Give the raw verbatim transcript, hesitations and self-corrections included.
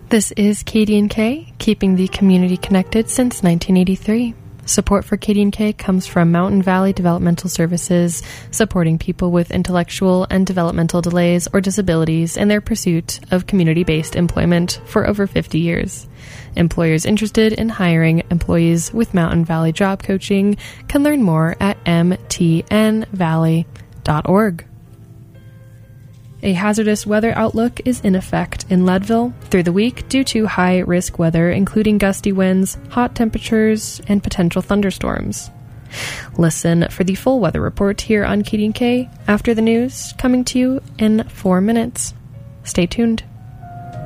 This is K D and K, keeping the community connected since nineteen eighty-three. Support for K D and K comes from Mountain Valley Developmental Services, supporting people with intellectual and developmental delays or disabilities in their pursuit of community-based employment for over fifty years. Employers interested in hiring employees with Mountain Valley Job Coaching can learn more at m t n valley dot org. A hazardous weather outlook is in effect in Leadville through the week due to high-risk weather, including gusty winds, hot temperatures, and potential thunderstorms. Listen for the full weather report here on K D and K after the news, coming to you in four minutes. Stay tuned.